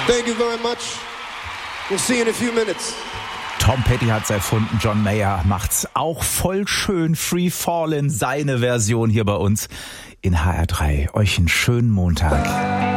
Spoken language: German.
Thank you very much. We'll see you in a few minutes. Tom Petty hat's erfunden, John Mayer macht's auch voll schön. Free Fallin', seine Version hier bei uns in HR3. Euch einen schönen Montag.